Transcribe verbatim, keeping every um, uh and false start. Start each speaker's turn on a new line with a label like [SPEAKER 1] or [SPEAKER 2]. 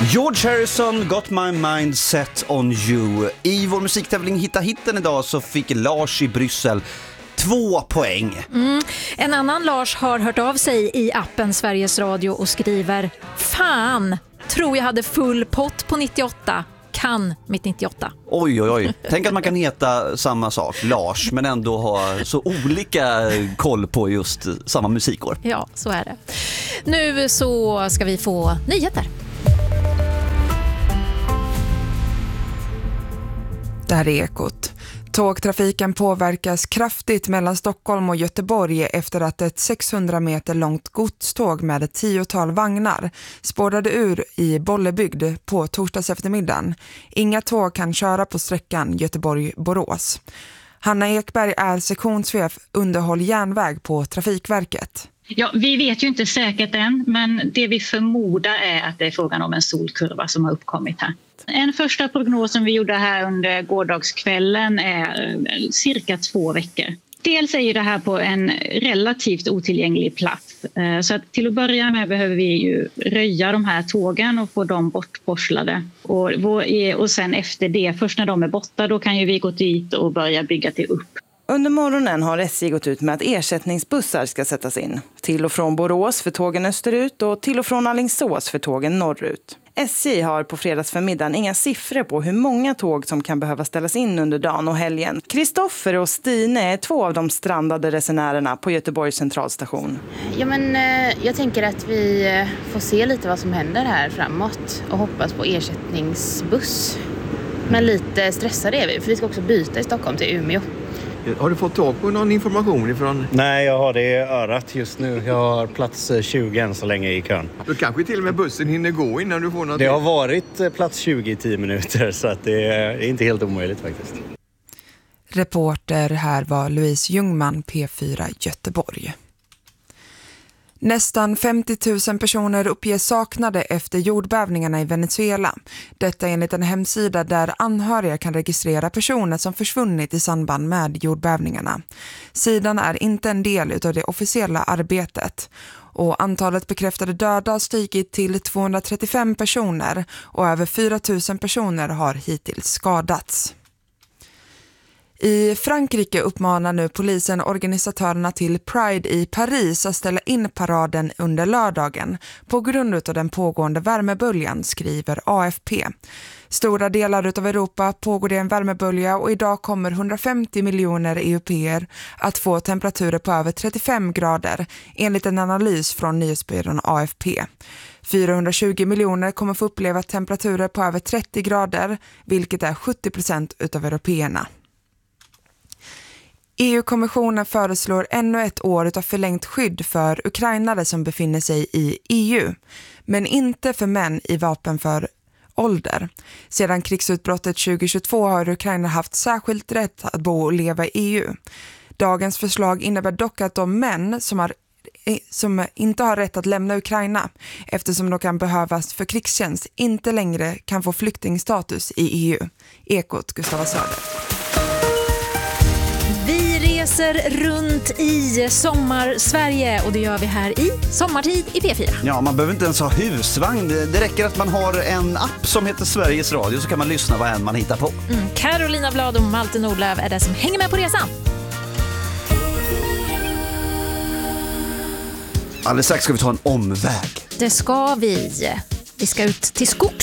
[SPEAKER 1] George Harrison, Got My Mind Set On You. I vår musiktävling Hitta Hitten idag så fick Lars i Bryssel två poäng.
[SPEAKER 2] Mm. En annan Lars har hört av sig i appen Sveriges Radio och skriver: Fan, tror jag hade full pott på nittioåtta. Kan mitt nittioåtta.
[SPEAKER 1] Oj, oj, oj. Tänk att man kan heta samma sak, Lars, men ändå ha så olika koll på just samma musikår.
[SPEAKER 2] Ja, så är det. Nu så ska vi få nyheter.
[SPEAKER 3] Det här är Ekot. Tågtrafiken påverkas kraftigt mellan Stockholm och Göteborg efter att ett sexhundra meter långt godståg med ett tiotal vagnar spårade ur i Bollebygd på torsdags eftermiddagen. Inga tåg kan köra på sträckan Göteborg-Borås. Hanna Ekberg är sektionschef underhåll järnväg på Trafikverket.
[SPEAKER 4] Ja, vi vet ju inte säkert än, men det vi förmodar är att det är frågan om en solkurva som har uppkommit här. En första prognos som vi gjorde här under gårdagskvällen är cirka två veckor. Dels är ju det här på en relativt otillgänglig plats. Så att till att börja med behöver vi ju röja de här tågen och få dem bortporslade. Och, och sen efter det, först när de är borta, då kan ju vi gå dit och börja bygga till upp.
[SPEAKER 5] Under morgonen har S J gått ut med att ersättningsbussar ska sättas in. Till och från Borås för tågen österut och till och från Alingsås för tågen norrut. S J har på fredagsförmiddagen inga siffror på hur många tåg som kan behöva ställas in under dagen och helgen. Kristoffer och Stine är två av de strandade resenärerna på Göteborgs centralstation.
[SPEAKER 6] Ja, men jag tänker att vi får se lite vad som händer här framåt och hoppas på ersättningsbuss. Men lite stressade är vi, för vi ska också byta i Stockholm till Umeå.
[SPEAKER 7] Har du fått tag på någon information ifrån?
[SPEAKER 8] Nej, jag har det i örat just nu. Jag har plats tjugo än så länge i kön.
[SPEAKER 7] Då kanske till och med bussen hinner gå innan du får något.
[SPEAKER 8] Det har varit plats tjugo i tio minuter så att det är inte helt omöjligt faktiskt.
[SPEAKER 3] Reporter här var Louise Ljungman, P fyra Göteborg. Nästan femtio tusen personer uppges saknade efter jordbävningarna i Venezuela. Detta enligt en hemsida där anhöriga kan registrera personer som försvunnit i samband med jordbävningarna. Sidan är inte en del av det officiella arbetet. Och antalet bekräftade döda har stigit till tvåhundratrettiofem personer och över fyra tusen personer har hittills skadats. I Frankrike uppmanar nu polisen organisatörerna till Pride i Paris att ställa in paraden under lördagen på grund av den pågående värmeböljan, skriver A F P. Stora delar av Europa pågår det en värmebölja och idag kommer hundrafemtio miljoner europeer att få temperaturer på över trettiofem grader enligt en analys från nyhetsbyrån A F P. fyrahundratjugo miljoner kommer få uppleva temperaturer på över trettio grader, vilket är sjuttio procent utav européerna. E U-kommissionen föreslår ännu ett år av förlängt skydd för ukrainare som befinner sig i E U, men inte för män i vapenför ålder. Sedan krigsutbrottet tjugohundratjugotvå har Ukraina haft särskilt rätt att bo och leva i E U. Dagens förslag innebär dock att de män som, har, som inte har rätt att lämna Ukraina, eftersom de kan behövas för krigstjänst, inte längre kan få flyktingstatus i E U. Ekot, Gustava Söder.
[SPEAKER 2] Reser runt i sommar-Sverige och det gör vi här i Sommartid i P fyra.
[SPEAKER 1] Ja, man behöver inte ens ha husvagn. Det räcker att man har en app som heter Sveriges Radio så kan man lyssna vad än man hittar på.
[SPEAKER 2] Mm, Carolina Blad och Malte Nordlöf är det som hänger med på resan.
[SPEAKER 1] Alldeles strax ska vi ta en omväg.
[SPEAKER 2] Det ska vi. Vi ska ut till skogs